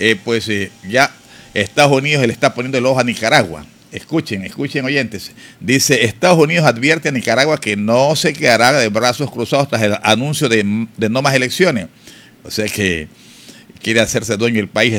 ya Estados Unidos le está poniendo el ojo a Nicaragua. Escuchen oyentes. Dice, Estados Unidos advierte a Nicaragua que no se quedará de brazos cruzados tras el anuncio de no más elecciones. O sea que quiere hacerse dueño del país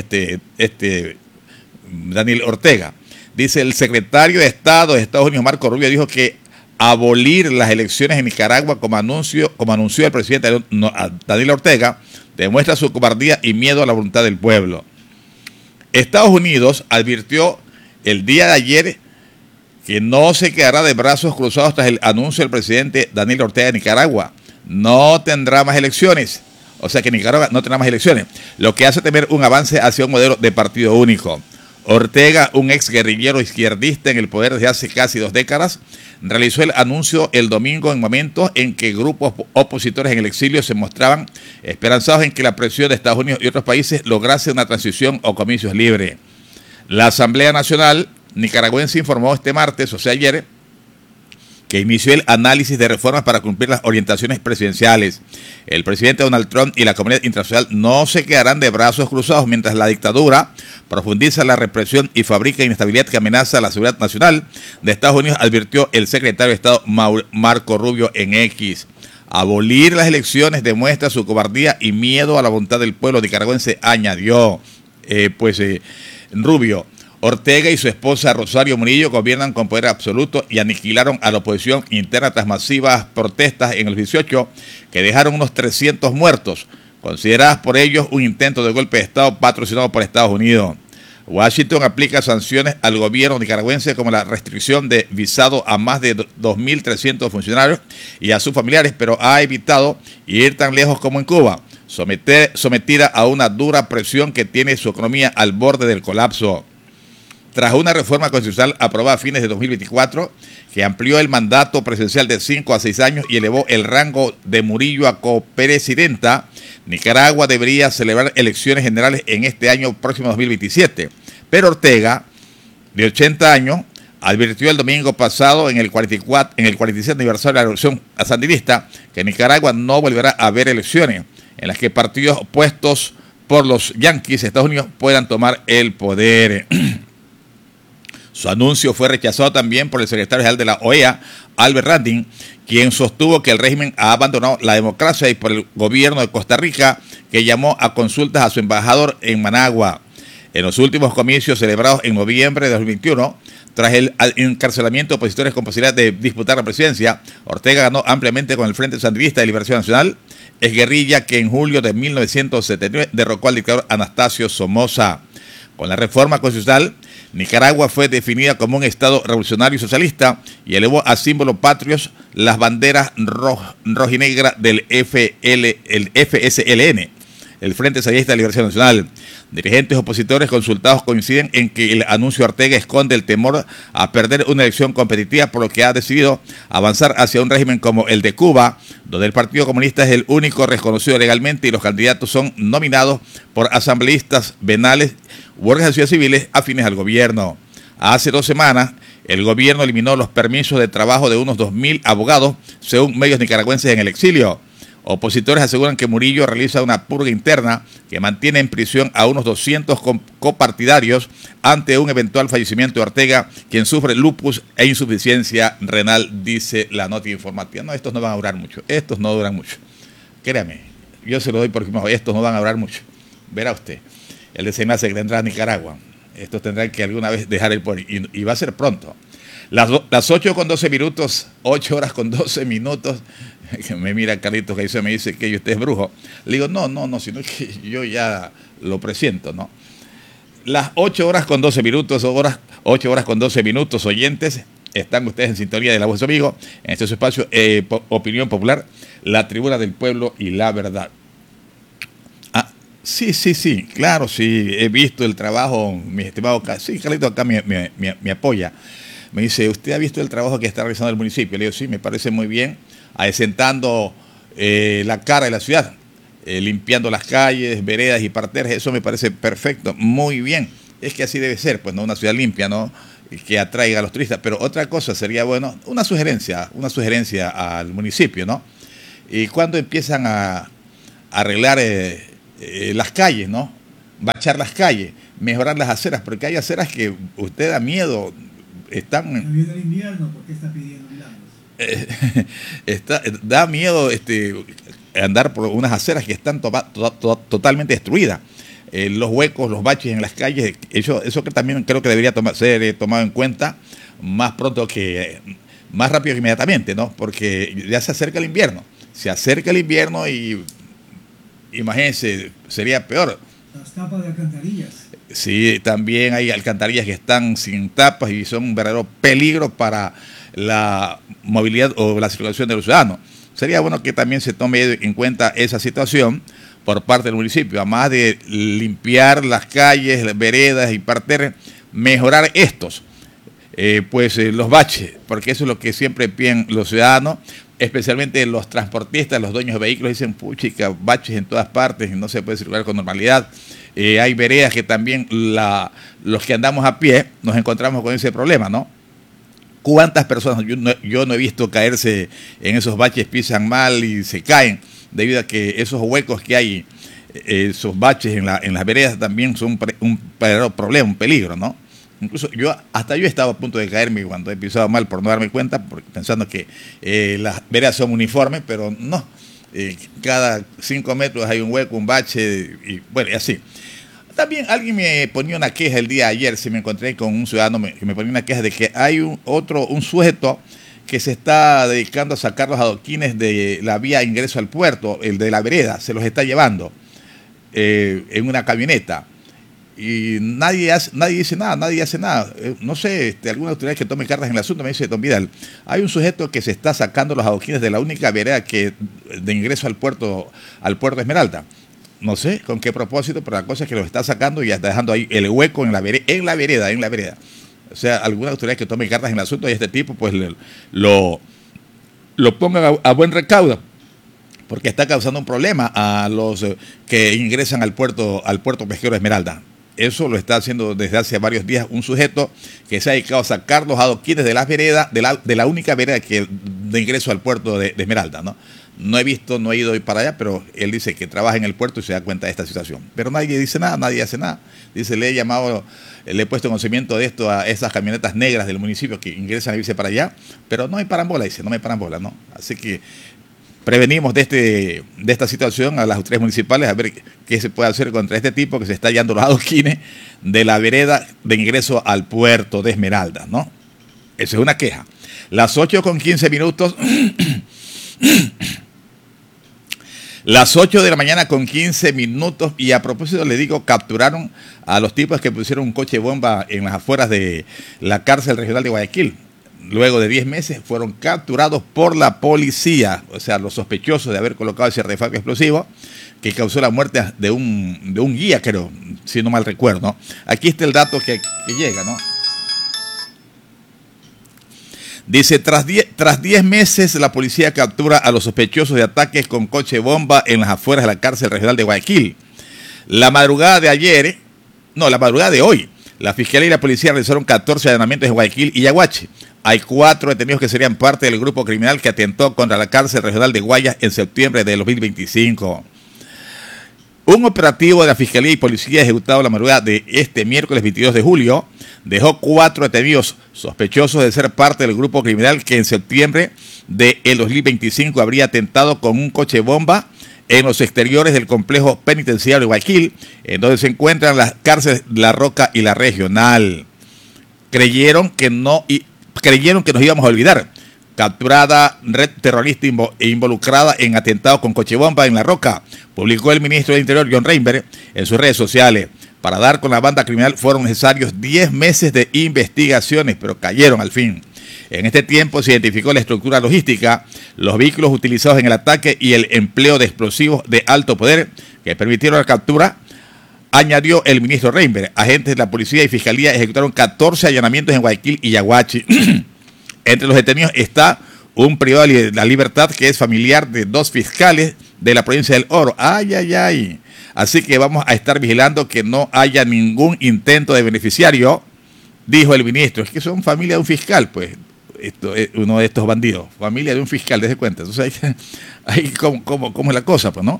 Daniel Ortega. Dice, el secretario de Estado de Estados Unidos, Marco Rubio, dijo que abolir las elecciones en Nicaragua, como anunció el presidente Daniel Ortega, demuestra su cobardía y miedo a la voluntad del pueblo. Estados Unidos advirtió el día de ayer que no se quedará de brazos cruzados tras el anuncio del presidente Daniel Ortega de Nicaragua. No tendrá más elecciones. O sea que Nicaragua no tendrá más elecciones, lo que hace temer un avance hacia un modelo de partido único. Ortega, un ex guerrillero izquierdista en el poder desde hace casi 2 décadas, realizó el anuncio el domingo en momentos en que grupos opositores en el exilio se mostraban esperanzados en que la presión de Estados Unidos y otros países lograse una transición o comicios libres. La Asamblea Nacional nicaragüense informó este martes, o sea ayer, que inició el análisis de reformas para cumplir las orientaciones presidenciales. El presidente Donald Trump y la comunidad internacional no se quedarán de brazos cruzados mientras la dictadura profundiza la represión y fabrica inestabilidad que amenaza la seguridad nacional de Estados Unidos, advirtió el secretario de Estado Marco Rubio en X. Abolir las elecciones demuestra su cobardía y miedo a la voluntad del pueblo nicaragüense, añadió Rubio. Ortega y su esposa Rosario Murillo gobiernan con poder absoluto y aniquilaron a la oposición interna tras masivas protestas en el 18 que dejaron unos 300 muertos, consideradas por ellos un intento de golpe de Estado patrocinado por Estados Unidos. Washington aplica sanciones al gobierno nicaragüense como la restricción de visado a más de 2.300 funcionarios y a sus familiares, pero ha evitado ir tan lejos como en Cuba, sometida a una dura presión que tiene su economía al borde del colapso. Tras una reforma constitucional aprobada a fines de 2024, que amplió el mandato presidencial de 5 a 6 años y elevó el rango de Murillo a copresidenta, Nicaragua debería celebrar elecciones generales en este año próximo 2027. Pero Ortega, de 80 años, advirtió el domingo pasado en el 47 aniversario de la revolución sandinista que en Nicaragua no volverá a haber elecciones en las que partidos opuestos por los yanquis de Estados Unidos puedan tomar el poder. Su anuncio fue rechazado también por el secretario general de la OEA, Albert Randin, quien sostuvo que el régimen ha abandonado la democracia, y por el gobierno de Costa Rica, que llamó a consultas a su embajador en Managua. En los últimos comicios celebrados en noviembre de 2021, tras el encarcelamiento de opositores con posibilidad de disputar la presidencia, Ortega ganó ampliamente con el Frente Sandinista de Liberación Nacional, exguerrilla que en julio de 1979 derrocó al dictador Anastasio Somoza. Con la reforma constitucional, Nicaragua fue definida como un Estado revolucionario y socialista y elevó a símbolos patrios las banderas rojinegra del FSLN, el Frente Sandinista de Liberación Nacional. Dirigentes opositores consultados coinciden en que el anuncio de Ortega esconde el temor a perder una elección competitiva, por lo que ha decidido avanzar hacia un régimen como el de Cuba, donde el Partido Comunista es el único reconocido legalmente y los candidatos son nominados por asambleístas venales u organizaciones civiles afines al gobierno. Hace 2 semanas, el gobierno eliminó los permisos de trabajo de unos 2.000 abogados, según medios nicaragüenses en el exilio. Opositores aseguran que Murillo realiza una purga interna que mantiene en prisión a unos 200 copartidarios ante un eventual fallecimiento de Ortega, quien sufre lupus e insuficiencia renal, dice la nota informativa. No, estos no van a durar mucho, estos no duran mucho. Créame, yo se lo doy porque estos no van a durar mucho. Verá usted, el desenlace que tendrá Nicaragua. Estos tendrán que alguna vez dejar el poder y va a ser pronto. Las 8:12 minutos, 8 horas con 12 minutos. Me mira Carlitos que me dice que usted es brujo. Le digo, no, sino que yo ya lo presiento, ¿no? Las 8 horas con 12 minutos, 8 horas con 12 minutos, oyentes, están ustedes en sintonía de La Voz de Amigo, en este espacio, Opinión Popular, la tribuna del pueblo y la verdad. Sí, claro, sí, he visto el trabajo, mi estimado, sí, Carlitos acá me apoya. Me dice, ¿usted ha visto el trabajo que está realizando el municipio? Le digo, sí, me parece muy bien, asentando la cara de la ciudad, limpiando las calles, veredas y parterres, eso me parece perfecto, muy bien. Es que así debe ser, pues, ¿no? Una ciudad limpia, ¿no? Que atraiga a los turistas. Pero otra cosa sería, bueno, una sugerencia al municipio, ¿no? Y cuando empiezan a arreglar las calles, ¿no? bachar las calles, mejorar las aceras, porque hay aceras que usted da miedo, están... Viene el invierno, ¿por qué está pidiendo milagros? Da miedo andar por unas aceras que están totalmente destruidas. Los huecos, los baches en las calles, eso que también creo que debería ser tomado en cuenta más rápido que inmediatamente, ¿no? Porque ya se acerca el invierno. Se acerca el invierno y imagínense, sería peor. Las tapas de alcantarillas. Sí, también hay alcantarillas que están sin tapas y son un verdadero peligro para la movilidad o la circulación de los ciudadanos. Sería bueno que también se tome en cuenta esa situación por parte del municipio, además de limpiar las calles, las veredas y parterres, mejorar los baches, porque eso es lo que siempre piden los ciudadanos, especialmente los transportistas, los dueños de vehículos, dicen, puchica, baches en todas partes y no se puede circular con normalidad. Hay veredas que también los que andamos a pie nos encontramos con ese problema, ¿no? ¿Cuántas personas yo no he visto caerse en esos baches, pisan mal y se caen debido a que esos huecos que hay, esos baches en las veredas también son un verdadero problema, un peligro, ¿no? Incluso yo he estado a punto de caerme cuando he pisado mal por no darme cuenta, pensando que las veredas son uniformes, pero no. Cada 5 metros hay un hueco, un bache, y bueno, y así. También alguien me ponía una queja el día de ayer, me encontré con un ciudadano que me ponía una queja de que hay un sujeto que se está dedicando a sacar los adoquines de la vía de ingreso al puerto, el de la vereda, se los está llevando en una camioneta. Y nadie dice nada, nadie hace nada. No sé, alguna autoridad que tome cartas en el asunto me dice, don Vidal, hay un sujeto que se está sacando los adoquines de la única vereda de ingreso al puerto de Esmeralda. No sé con qué propósito, pero la cosa es que los está sacando y ya está dejando ahí el hueco en la vereda. O sea, alguna autoridad que tome cartas en el asunto y este tipo pues lo pongan a buen recaudo, porque está causando un problema a los que ingresan al puerto pesquero de Esmeralda. Eso lo está haciendo desde hace varios días un sujeto que se ha dedicado a sacar los adoquines de las veredas, de la única vereda de ingreso al puerto de Esmeralda, ¿no? No he ido para allá, pero él dice que trabaja en el puerto y se da cuenta de esta situación. Pero nadie dice nada, nadie hace nada. Dice, le he puesto conocimiento de esto a esas camionetas negras del municipio que ingresan a irse para allá, pero no hay parambola, dice, no me parambola, ¿no? Así que prevenimos de esta situación a las autoridades municipales a ver qué se puede hacer contra este tipo que se está llevando los adoquines de la vereda de ingreso al puerto de Esmeralda, ¿no? Esa es una queja. Las 8:15. Las 8 de la mañana con 15 minutos y a propósito le digo, capturaron a los tipos que pusieron un coche bomba en las afueras de la cárcel regional de Guayaquil. Luego de 10 meses fueron capturados por la policía, o sea, los sospechosos de haber colocado ese artefacto explosivo que causó la muerte de un guía, creo, si no mal recuerdo, ¿no? Aquí está el dato que llega, ¿no? Dice, tras 10 meses, la policía captura a los sospechosos de ataques con coche bomba en las afueras de la cárcel regional de Guayaquil. La madrugada de hoy, la Fiscalía y la Policía realizaron 14 allanamientos en Guayaquil y Yaguachi. Hay 4 detenidos que serían parte del grupo criminal que atentó contra la cárcel regional de Guayas en septiembre de 2025. Un operativo de la Fiscalía y Policía ejecutado la madrugada de este miércoles 22 de julio dejó 4 detenidos sospechosos de ser parte del grupo criminal que en septiembre de 2025 habría atentado con un coche bomba en los exteriores del complejo penitenciario de Guayaquil, en donde se encuentran las cárceles La Roca y la Regional. Creyeron que nos íbamos a olvidar. Capturada red terrorista involucrada en atentado con coche bomba en La Roca, publicó el ministro del Interior, John Reinberg, en sus redes sociales. Para dar con la banda criminal fueron necesarios 10 meses de investigaciones, pero cayeron al fin. En este tiempo se identificó la estructura logística, los vehículos utilizados en el ataque y el empleo de explosivos de alto poder que permitieron la captura, añadió el ministro Reinberg. Agentes de la policía y fiscalía ejecutaron 14 allanamientos en Guayaquil y Yaguachi. Entre los detenidos está un privado de la libertad que es familiar de 2 fiscales de la provincia del Oro. ¡Ay! Así que vamos a estar vigilando que no haya ningún intento de beneficiario, dijo el ministro. Es que son familia de un fiscal, pues, uno de estos bandidos. Familia de un fiscal, desde cuenta. Entonces, ahí cómo es la cosa, pues, ¿no?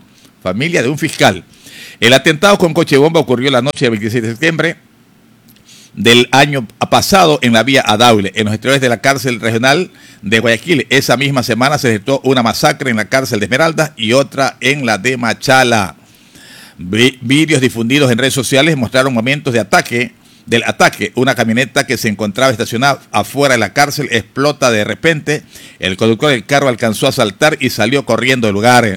familia de un fiscal. El atentado con coche bomba ocurrió la noche del 26 de septiembre del año pasado en la vía Adaule, en los exteriores de la cárcel regional de Guayaquil. Esa misma semana se registró una masacre en la cárcel de Esmeraldas y otra en la de Machala. Vídeos difundidos en redes sociales mostraron momentos del ataque. Una camioneta que se encontraba estacionada afuera de la cárcel explota de repente. El conductor del carro alcanzó a saltar y salió corriendo del lugar.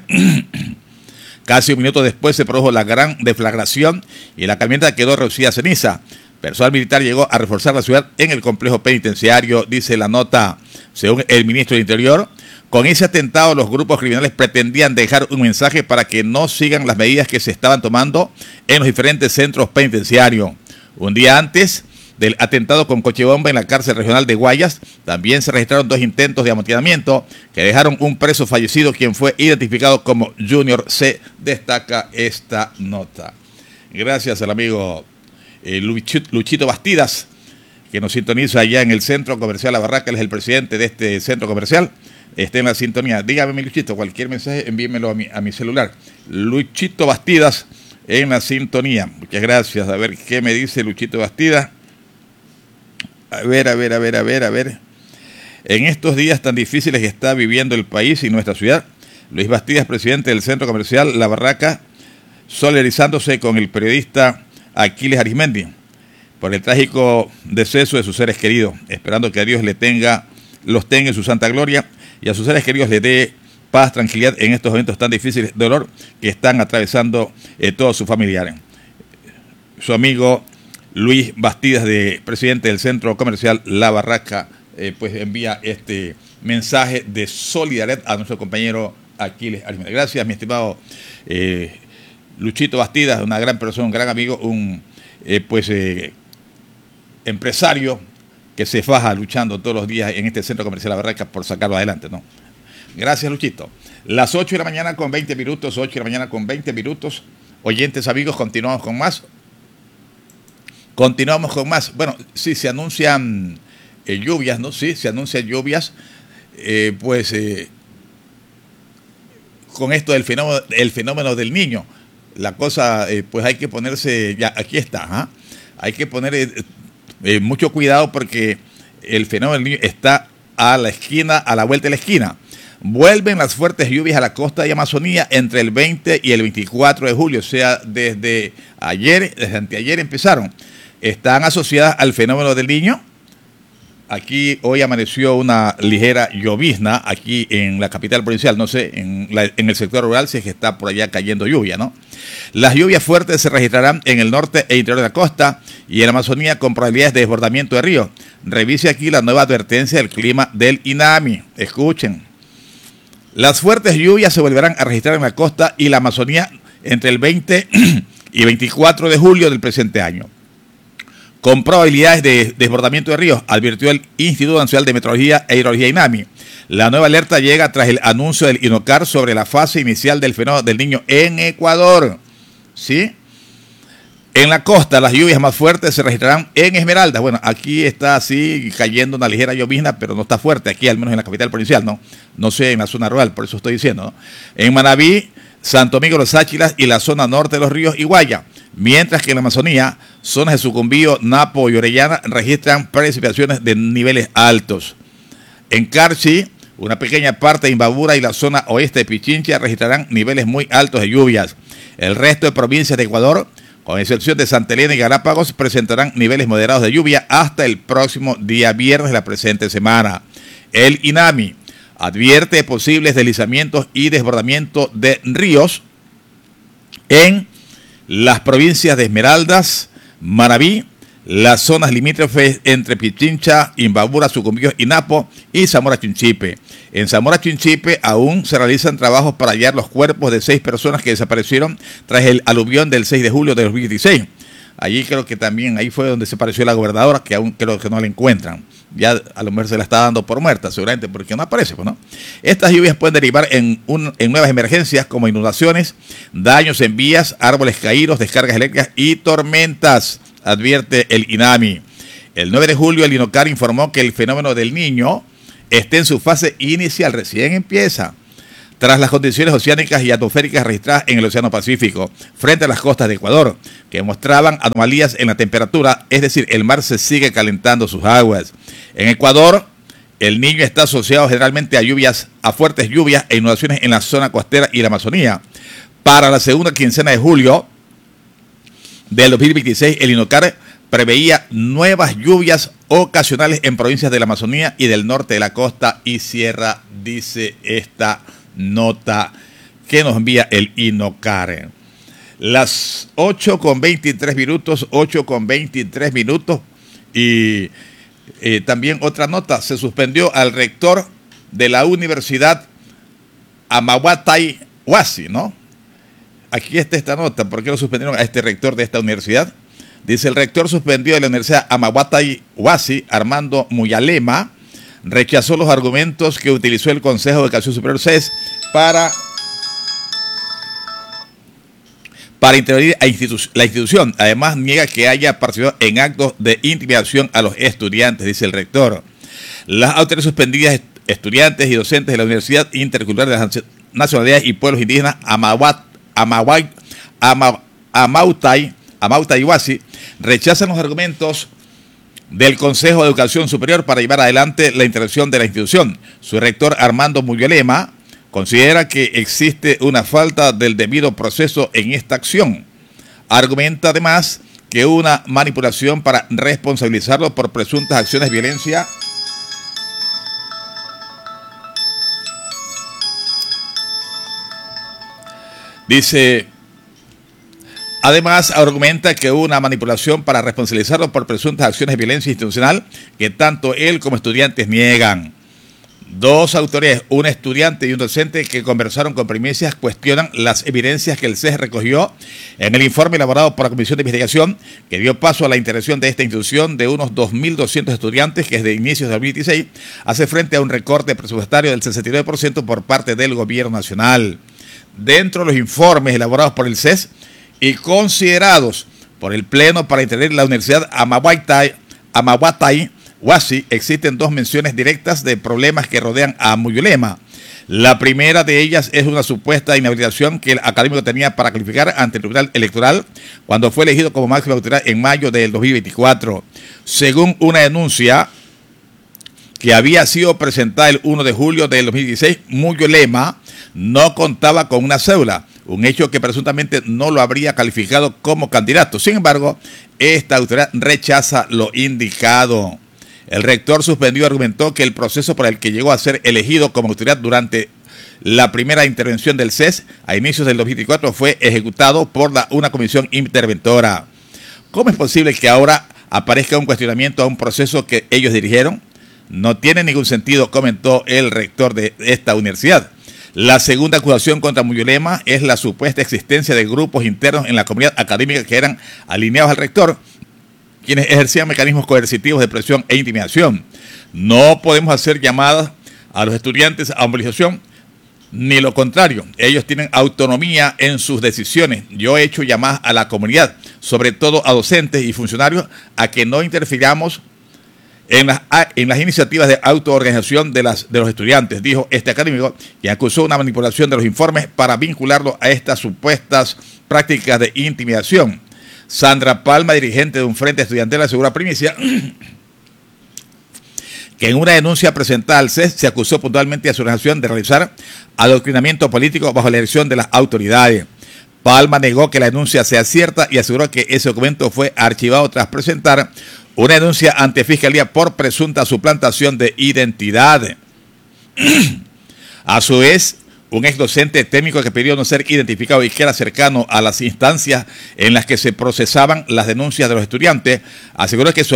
Casi un minuto después se produjo la gran deflagración y la camioneta quedó reducida a ceniza. Personal militar llegó a reforzar la ciudad en el complejo penitenciario, dice la nota. Según el ministro del Interior, con ese atentado los grupos criminales pretendían dejar un mensaje para que no sigan las medidas que se estaban tomando en los diferentes centros penitenciarios. Un día antes del atentado con coche bomba en la cárcel regional de Guayas, también se registraron 2 intentos de amotinamiento que dejaron un preso fallecido, quien fue identificado como Junior C. Destaca esta nota. Gracias al amigo Luchito Bastidas, que nos sintoniza allá en el Centro Comercial La Barraca. Él es el presidente de este centro comercial. Está en la sintonía. Dígame, mi Luchito, cualquier mensaje envíemelo a mi celular. Luchito Bastidas en la sintonía. Muchas gracias. A ver qué me dice Luchito Bastidas. A ver. En estos días tan difíciles que está viviendo el país y nuestra ciudad, Luis Bastidas, presidente del Centro Comercial La Barraca, solidarizándose con el periodista Aquiles Arismendi por el trágico deceso de sus seres queridos, esperando que a Dios los tenga en su santa gloria y a sus seres queridos les dé paz, tranquilidad en estos momentos tan difíciles de dolor que están atravesando todos sus familiares. Su amigo Luis Bastidas, presidente del Centro Comercial La Barraca, pues envía este mensaje de solidaridad a nuestro compañero Aquiles Arismendi. Gracias, mi estimado Luchito Bastidas, una gran persona, un gran amigo, un empresario que se faja luchando todos los días en este Centro Comercial La Barraca por sacarlo adelante, ¿no? Gracias, Luchito. Las 8 de la mañana con 20 minutos, 8 de la mañana con 20 minutos. Oyentes, amigos, continuamos con más. Bueno, sí, se anuncian lluvias, ¿no? Sí, se anuncian lluvias, con esto del fenómeno del Niño. La cosa, pues hay que ponerse, ya aquí está, hay que poner mucho cuidado porque el fenómeno del Niño está a la vuelta de la esquina. Vuelven las fuertes lluvias a la costa de Amazonía entre el 20 y el 24 de julio, o sea, desde anteayer empezaron. Están asociadas al fenómeno del Niño. Aquí hoy amaneció una ligera llovizna aquí en la capital provincial, no sé, en el sector rural si es que está por allá cayendo lluvia, ¿no? Las lluvias fuertes se registrarán en el norte e interior de la costa y en la Amazonía con probabilidades de desbordamiento de ríos. Revise aquí la nueva advertencia del clima del INAMI. Escuchen. Las fuertes lluvias se volverán a registrar en la costa y la Amazonía entre el 20 y 24 de julio del presente año, con probabilidades de desbordamiento de ríos, advirtió el Instituto Nacional de Meteorología e Hidrología INAMI. La nueva alerta llega tras el anuncio del INOCAR sobre la fase inicial del fenómeno del Niño en Ecuador. ¿Sí? En la costa, las lluvias más fuertes se registrarán en Esmeraldas. Bueno, aquí está así cayendo una ligera llovizna, pero no está fuerte, aquí al menos en la capital provincial, ¿no? No sé, en la zona rural, por eso estoy diciendo, ¿no? En Manabí, Santo Domingo, Los Áchilas y la zona norte de los ríos y Guaya. Mientras que en la Amazonía, zonas de Sucumbío, Napo y Orellana registran precipitaciones de niveles altos. En Carchi, una pequeña parte de Imbabura y la zona oeste de Pichincha registrarán niveles muy altos de lluvias. El resto de provincias de Ecuador, con excepción de Santa Elena y Galápagos, presentarán niveles moderados de lluvia hasta el próximo día viernes de la presente semana. El INAMI advierte posibles deslizamientos y desbordamientos de ríos en las provincias de Esmeraldas, Manabí, las zonas limítrofes entre Pichincha, Imbabura, Sucumbíos y Napo y Zamora Chinchipe. En Zamora Chinchipe aún se realizan trabajos para hallar los cuerpos de 6 personas que desaparecieron tras el aluvión del 6 de julio de 2016. Allí creo que también, ahí fue donde se apareció la gobernadora, que aún creo que no la encuentran. Ya a lo mejor se la está dando por muerta, seguramente, porque no aparece, pues, ¿no? Estas lluvias pueden derivar en nuevas emergencias como inundaciones, daños en vías, árboles caídos, descargas eléctricas y tormentas, advierte el INAMI. El 9 de julio el INOCAR informó que el fenómeno del Niño está en su fase inicial, recién empieza. tras las condiciones oceánicas y atmosféricas registradas en el Océano Pacífico, frente a las costas de Ecuador, que mostraban anomalías en la temperatura, es decir, el mar se sigue calentando sus aguas. En Ecuador, el Niño está asociado generalmente a fuertes lluvias e inundaciones en la zona costera y la Amazonía. Para la segunda quincena de julio del 2026, el INOCAR preveía nuevas lluvias ocasionales en provincias de la Amazonía y del norte de la costa y sierra, dice esta nota que nos envía el INOCAR. Las 8:23 minutos, 8:23 minutos. Y también otra nota, se suspendió al rector de la Universidad Amahuatay Huasi, ¿no? Aquí está esta nota, ¿por qué lo suspendieron a este rector de esta universidad? Dice, el rector suspendió de la Universidad Amahuatay Huasi, Armando Muyalema, rechazó los argumentos que utilizó el Consejo de Educación Superior CES para intervenir a la institución. Además, niega que haya participado en actos de intimidación a los estudiantes, dice el rector. Las autoridades suspendidas, estudiantes y docentes de la Universidad Intercultural de las Nacionalidades y Pueblos Indígenas Amahuatay Huasi, rechazan los argumentos del Consejo de Educación Superior para llevar adelante la intervención de la institución. Su rector, Armando Muyalema, considera que existe una falta del debido proceso en esta acción. Argumenta además que una manipulación para responsabilizarlo por presuntas acciones de violencia dice. Además, argumenta que hubo una manipulación para responsabilizarlo por presuntas acciones de violencia institucional que tanto él como estudiantes niegan. Dos autoridades, un estudiante y un docente que conversaron con Primicias, cuestionan las evidencias que el CES recogió en el informe elaborado por la Comisión de Investigación que dio paso a la intervención de esta institución de unos 2.200 estudiantes que desde inicios de 2016 hace frente a un recorte presupuestario del 69% por parte del gobierno nacional. Dentro de los informes elaborados por el CES y considerados por el Pleno para intervenir la Universidad Amahuatay Huasi, existen dos menciones directas de problemas que rodean a Muyalema. La primera de ellas es una supuesta inhabilitación que el académico tenía para calificar ante el Tribunal Electoral cuando fue elegido como máxima autoridad en mayo del 2024. Según una denuncia que había sido presentada el 1 de julio del 2016, Muyalema no contaba con una cédula, un hecho que presuntamente no lo habría calificado como candidato. Sin embargo, esta autoridad rechaza lo indicado. El rector suspendido argumentó que el proceso por el que llegó a ser elegido como autoridad durante la primera intervención del CES a inicios del 2024 fue ejecutado por una comisión interventora. ¿Cómo es posible que ahora aparezca un cuestionamiento a un proceso que ellos dirigieron? No tiene ningún sentido, comentó el rector de esta universidad. La segunda acusación contra Muyalema es la supuesta existencia de grupos internos en la comunidad académica que eran alineados al rector, quienes ejercían mecanismos coercitivos de presión e intimidación. No podemos hacer llamadas a los estudiantes a movilización, ni lo contrario. Ellos tienen autonomía en sus decisiones. Yo he hecho llamadas a la comunidad, sobre todo a docentes y funcionarios, a que no interfiramos en las iniciativas de autoorganización de los estudiantes, dijo este académico, y acusó una manipulación de los informes para vincularlo a estas supuestas prácticas de intimidación. Sandra Palma, dirigente de un frente estudiantil, asegura a Primicia que en una denuncia presentada al CES se acusó puntualmente a su organización de realizar adoctrinamiento político bajo la dirección de las autoridades. Palma negó que la denuncia sea cierta y aseguró que ese documento fue archivado tras presentar una denuncia ante Fiscalía por presunta suplantación de identidad. A su vez, un ex docente técnico que pidió no ser identificado y que era cercano a las instancias en las que se procesaban las denuncias de los estudiantes, aseguró que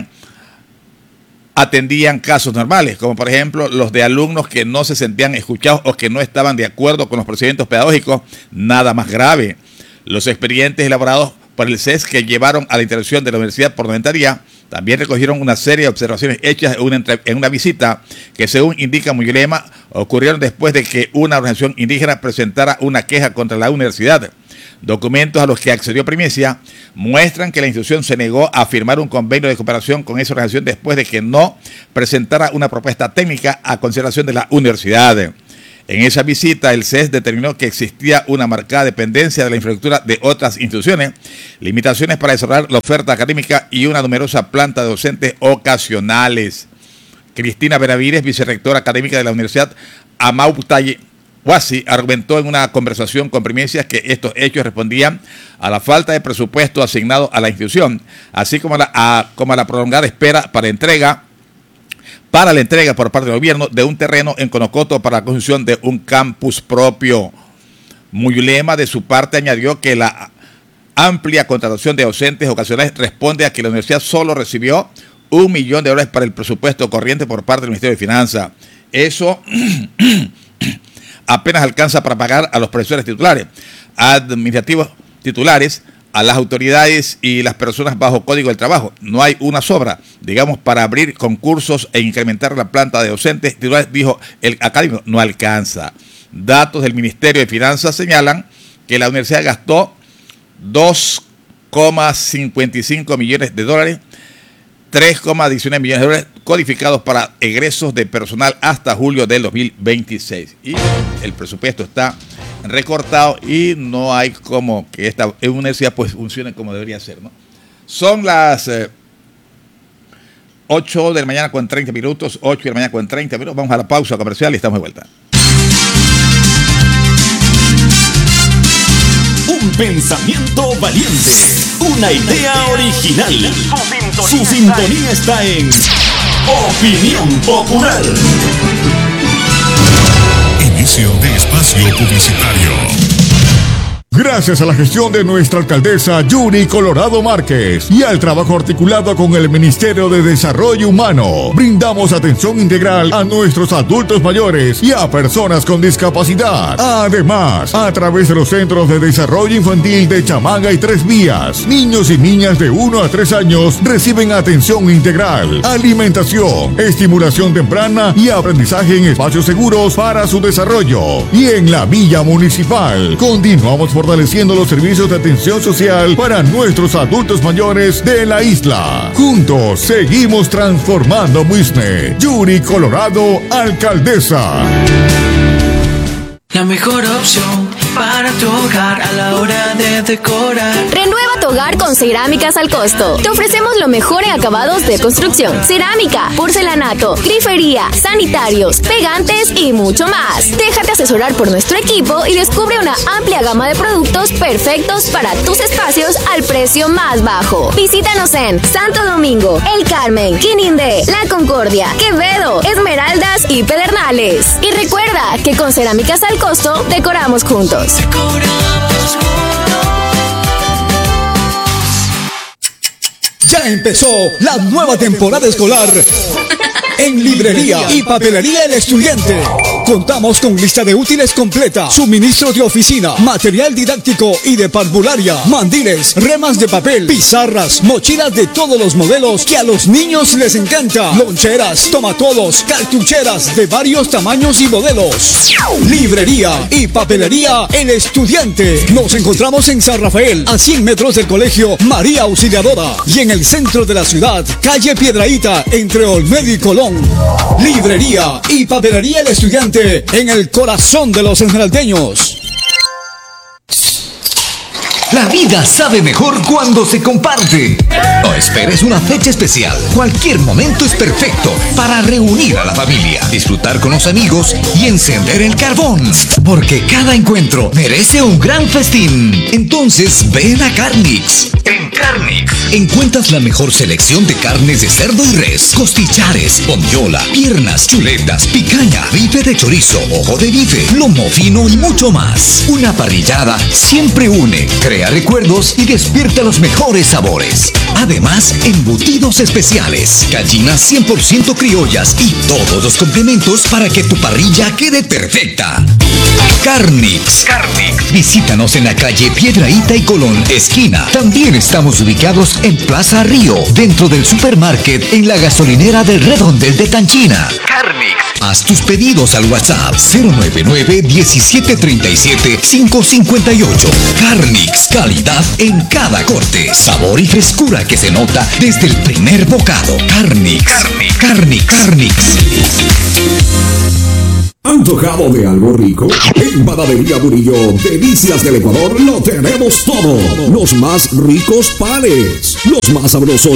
atendían casos normales, como por ejemplo los de alumnos que no se sentían escuchados o que no estaban de acuerdo con los procedimientos pedagógicos, nada más grave. Los expedientes elaborados por el CES que llevaron a la intervención de la Universidad por notaría también recogieron una serie de observaciones hechas en una visita que, según indica Muyalema, ocurrieron después de que una organización indígena presentara una queja contra la universidad. Documentos a los que accedió Primicia muestran que la institución se negó a firmar un convenio de cooperación con esa organización después de que no presentara una propuesta técnica a consideración de la universidad. En esa visita, el CES determinó que existía una marcada dependencia de la infraestructura de otras instituciones, limitaciones para desarrollar la oferta académica y una numerosa planta de docentes ocasionales. Cristina Benavides, vicerrectora académica de la Universidad Amautay Huasi, argumentó en una conversación con Primicias que estos hechos respondían a la falta de presupuesto asignado a la institución, así como a la prolongada espera para la entrega por parte del gobierno de un terreno en Conocoto para la construcción de un campus propio. Muyulema, de su parte, añadió que la amplia contratación de docentes ocasionales responde a que la universidad solo recibió $1 millón para el presupuesto corriente por parte del Ministerio de Finanzas. Eso apenas alcanza para pagar a los profesores titulares, administrativos titulares, a las autoridades y las personas bajo código del trabajo. No hay una sobra, digamos, para abrir concursos e incrementar la planta de docentes titulares, dijo el académico. No alcanza. Datos del Ministerio de Finanzas señalan que la universidad gastó $2,55 millones, 3,19 millones de dólares codificados para egresos de personal hasta julio del 2026. Y el presupuesto está recortado y no hay como que esta universidad pues funcione como debería ser, ¿no? Son las 8 de la mañana con 30 minutos, 8 de la mañana con 30 minutos. Vamos a la pausa comercial y estamos de vuelta. Un pensamiento valiente, una idea original. Su sintonía está en Opinión Popular. Inicio de espacio publicitario. Gracias a la gestión de nuestra alcaldesa Yuri Colorado Márquez y al trabajo articulado con el Ministerio de Desarrollo Humano, brindamos atención integral a nuestros adultos mayores y a personas con discapacidad. Además, a través de los Centros de Desarrollo Infantil de Chamanga y Tres Vías, niños y niñas de 1 a 3 años reciben atención integral, alimentación, estimulación temprana y aprendizaje en espacios seguros para su desarrollo. Y en la Villa Municipal, continuamos fortaleciendo los servicios de atención social para nuestros adultos mayores de la isla. Juntos seguimos transformando Muisne. Yuri Colorado, alcaldesa. La mejor opción para tu hogar a la hora de decorar. Renueva tu hogar con Cerámicas al Costo. Te ofrecemos lo mejor en acabados de construcción, cerámica, porcelanato, grifería, sanitarios, pegantes y mucho más. Déjate asesorar por nuestro equipo y descubre una amplia gama de productos perfectos para tus espacios al precio más bajo. Visítanos en Santo Domingo, El Carmen, Quinindé, La Concordia, Quevedo, Esmeraldas y Pedernales. Y recuerda que con Cerámicas al Costo decoramos juntos. Ya empezó la nueva temporada escolar en Librería y Papelería El Estudiante. Contamos con lista de útiles completa, suministro de oficina, material didáctico y de parvularia, mandiles, remas de papel, pizarras, mochilas de todos los modelos que a los niños les encanta, loncheras, tomatodos, cartucheras de varios tamaños y modelos. Librería y Papelería El Estudiante. Nos encontramos en San Rafael, a 100 metros del Colegio María Auxiliadora, y en el centro de la ciudad, calle Piedrahíta, entre Olmedo y Colón. Librería y Papelería El Estudiante, en el corazón de los esmeraldeños. La vida sabe mejor cuando se comparte. No esperes una fecha especial. Cualquier momento es perfecto para reunir a la familia, disfrutar con los amigos y encender el carbón. Porque cada encuentro merece un gran festín. Entonces ven a Carnix. En Carnix encuentras la mejor selección de carnes de cerdo y res, costillares, bondiola, piernas, chuletas, picaña, bife de chorizo, ojo de bife, lomo fino y mucho más. Una parrillada siempre une, crea recuerdos y despierta los mejores sabores. Además, embutidos especiales, gallinas 100% criollas y todos los complementos para que tu parrilla quede perfecta. Carnix. Visítanos en la calle Piedrahíta y Colón, esquina. También estamos ubicados en Plaza Río, dentro del supermarket, en la gasolinera del Redondel de Tanchina. Carnix. Haz tus pedidos al WhatsApp 099-1737-558. Carnix, calidad en cada corte, sabor y frescura que se nota desde el primer bocado. Carnix. ¿Antojado de algo rico? En Panadería Murillo, Delicias del Ecuador, lo tenemos todo. Los más ricos panes, los más sabrosos